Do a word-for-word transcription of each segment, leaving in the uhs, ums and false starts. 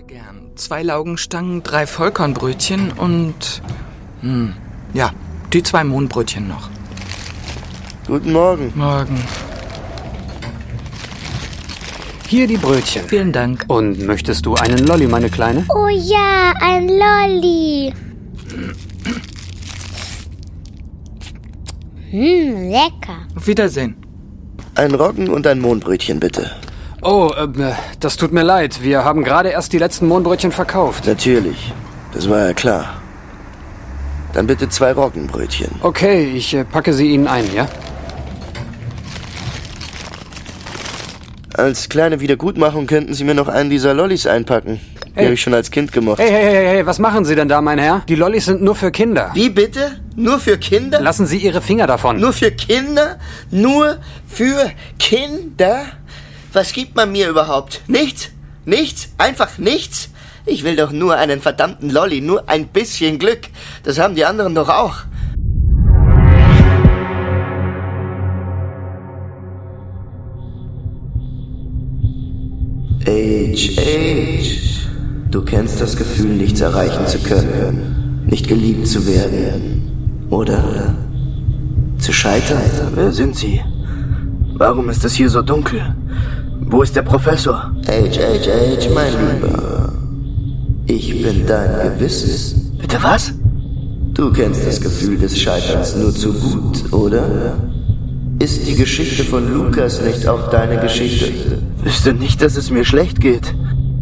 Gern. Zwei Laugenstangen, drei Vollkornbrötchen und... Hm, ja, die zwei Mohnbrötchen noch. Guten Morgen. Morgen. Hier die Brötchen. Vielen Dank. Und möchtest du einen Lolli, meine Kleine? Oh ja, ein Lolli. Hm, lecker. Auf Wiedersehen. Ein Roggen und ein Mohnbrötchen, bitte. Oh, äh, das tut mir leid. Wir haben gerade erst die letzten Mohnbrötchen verkauft. Natürlich. Das war ja klar. Dann bitte zwei Roggenbrötchen. Okay, ich äh, packe sie Ihnen ein, ja? Als kleine Wiedergutmachung könnten Sie mir noch einen dieser Lollis einpacken. Die Hey. habe ich schon als Kind gemocht. Hey, hey, hey, hey, was machen Sie denn da, mein Herr? Die Lollis sind nur für Kinder. Wie bitte? Nur für Kinder? Lassen Sie Ihre Finger davon. Nur für Kinder? Nur für Kinder? Was gibt man mir überhaupt? Nichts? Nichts? Einfach nichts? Ich will doch nur einen verdammten Lolli, nur ein bisschen Glück. Das haben die anderen doch auch. Age, Age. Du kennst das Gefühl, nichts erreichen zu können, nicht geliebt zu werden, oder? Zu scheitern? Wer sind Sie? Warum ist es hier so dunkel? Wo ist der Professor? Age, Age, Age, mein Lieber. Ich bin dein Gewissen. Bitte was? Du kennst das Gefühl des Scheiterns nur zu gut, oder? Ist die Geschichte von Lukas nicht auch deine Geschichte? Wüsste nicht, dass es mir schlecht geht.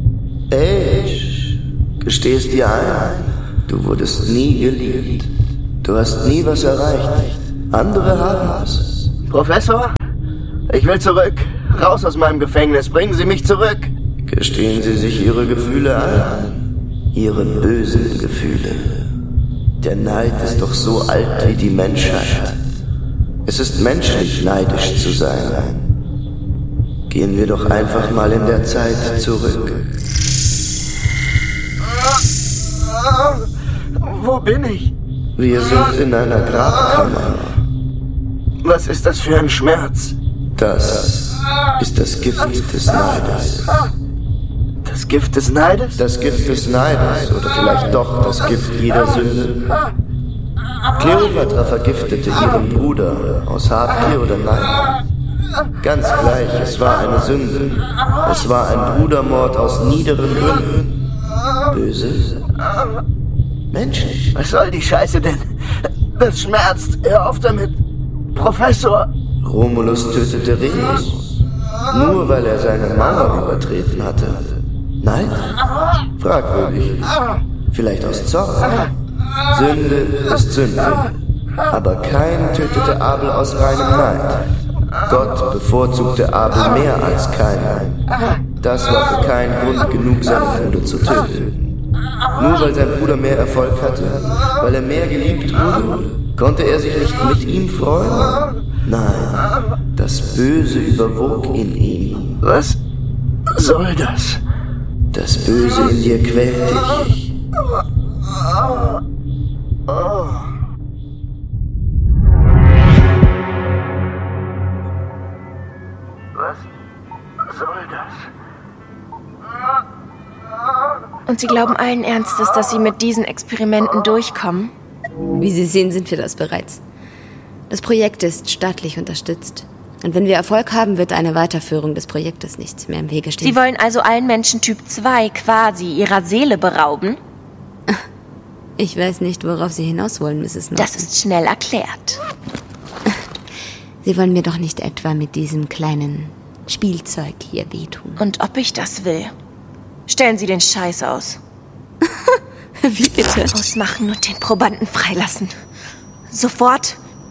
Age, gesteh es dir ein. Du wurdest nie geliebt. Du hast nie was erreicht. Andere haben es. Professor? Ich will zurück. Raus aus meinem Gefängnis. Bringen Sie mich zurück. Gestehen Sie sich Ihre Gefühle ein. Ihre bösen Gefühle. Der Neid ist doch so alt wie die Menschheit. Es ist menschlich, neidisch zu sein. Gehen wir doch einfach mal in der Zeit zurück. Wo bin ich? Wir sind in einer Grabkammer. Was ist das für ein Schmerz? Das ist das Gift des Neides. Das Gift des Neides? Das Gift des Neides oder vielleicht doch das Gift jeder Sünde. Kleopatra vergiftete ihren Bruder aus Habgier oder Neid. Ganz gleich, es war eine Sünde. Es war ein Brudermord aus niederen Gründen. Böse. Menschlich. Was soll die Scheiße denn? Das schmerzt. Hör auf damit. Professor. Romulus tötete Remus. Nur weil er seine Mauer übertreten hatte. Nein? Fragwürdig. Vielleicht aus Zorn. Sünde ist Sünde. Aber Kain tötete Abel aus reinem Neid. Gott bevorzugte Abel mehr als Kain. Das war für Kain Grund genug, seinen Bruder zu töten. Nur weil sein Bruder mehr Erfolg hatte, weil er mehr geliebt wurde, konnte er sich nicht mit ihm freuen? Nein, das Böse überwog in ihm. Was soll das? Das Böse in dir quält dich. Was soll das? Und Sie glauben allen Ernstes, dass Sie mit diesen Experimenten durchkommen? Wie Sie sehen, sind wir das bereits. Das Projekt ist staatlich unterstützt. Und wenn wir Erfolg haben, wird eine Weiterführung des Projektes nichts mehr im Wege stehen. Sie wollen also allen Menschen Typ zwei quasi ihrer Seele berauben? Ich weiß nicht, worauf Sie hinaus wollen, Misses Norton. Das ist schnell erklärt. Sie wollen mir doch nicht etwa mit diesem kleinen Spielzeug hier wehtun. Und ob ich das will? Stellen Sie den Scheiß aus. Wie bitte? Ausmachen und den Probanden freilassen. Sofort.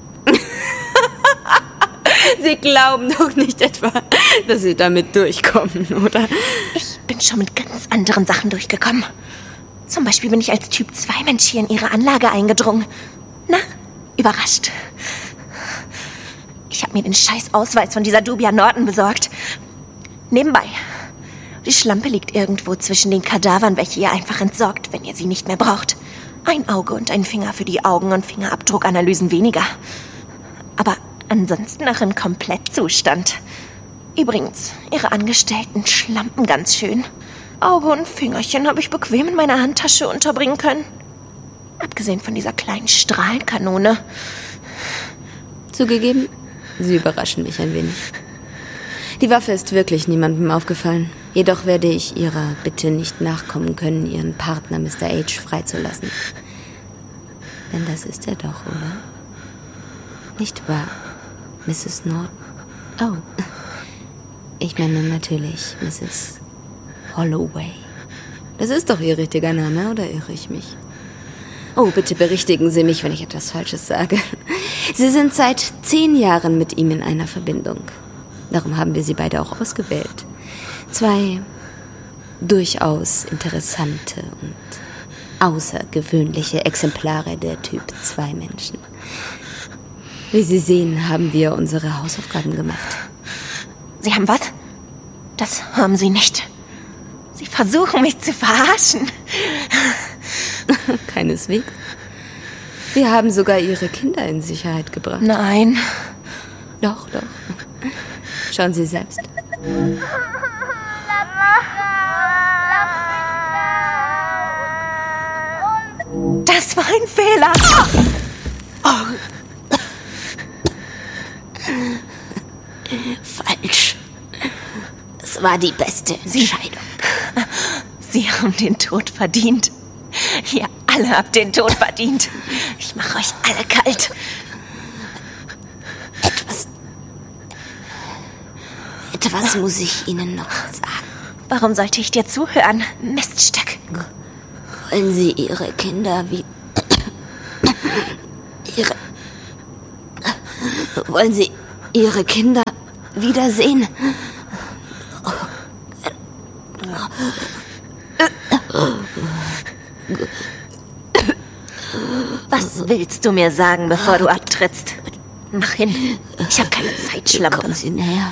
Sie glauben doch nicht etwa, dass Sie damit durchkommen, oder? Ich bin schon mit ganz anderen Sachen durchgekommen. Zum Beispiel bin ich als Typ zwei Mensch hier in Ihre Anlage eingedrungen. Na, überrascht. Ich habe mir den scheiß Ausweis von dieser Dubia Norton besorgt. Nebenbei. Die Schlampe liegt irgendwo zwischen den Kadavern, welche ihr einfach entsorgt, wenn ihr sie nicht mehr braucht. Ein Auge und ein Finger für die Augen- und Fingerabdruckanalysen weniger. Aber ansonsten noch in Komplettzustand. Übrigens, ihre Angestellten schlampen ganz schön. Auge und Fingerchen habe ich bequem in meiner Handtasche unterbringen können. Abgesehen von dieser kleinen Strahlenkanone. Zugegeben, Sie überraschen mich ein wenig. Die Waffe ist wirklich niemandem aufgefallen. Jedoch werde ich Ihrer Bitte nicht nachkommen können, Ihren Partner Mister H freizulassen. Denn das ist er doch, oder? Nicht wahr, Misses Norton? Oh, ich meine natürlich Misses Holloway. Das ist doch Ihr richtiger Name, oder irre ich mich? Oh, bitte berichtigen Sie mich, wenn ich etwas Falsches sage. Sie sind seit zehn Jahren mit ihm in einer Verbindung. Darum haben wir Sie beide auch ausgewählt. Zwei durchaus interessante und außergewöhnliche Exemplare der Typ zwei Menschen. Wie Sie sehen, haben wir unsere Hausaufgaben gemacht. Sie haben was? Das haben Sie nicht. Sie versuchen mich zu verarschen. Keineswegs. Wir haben sogar Ihre Kinder in Sicherheit gebracht. Nein. Doch, doch. Schauen Sie selbst. Das war ein Fehler. Oh. Falsch. Es war die beste Entscheidung. Sie, Sie haben den Tod verdient. Ihr alle habt den Tod verdient. Ich mache euch alle kalt. Etwas... Etwas muss ich Ihnen noch sagen. Warum sollte ich dir zuhören, Miststück? Wollen Sie Ihre Kinder wie... Ihre... Wollen Sie Ihre Kinder wiedersehen? Was willst du mir sagen, bevor du abtrittst? Mach hin. Ich habe keine Zeit, Schlampe. Kommen Sie näher.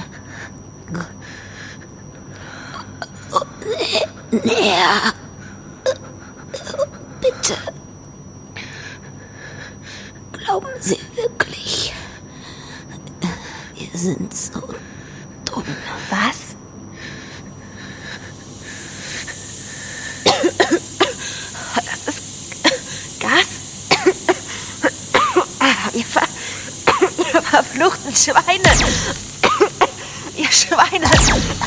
Näher. Bitte. Glauben Sie wirklich, wir sind so dumm? Was? Das ist Gas? Ihr, ver ihr verfluchten Schweine! Ihr Schweine!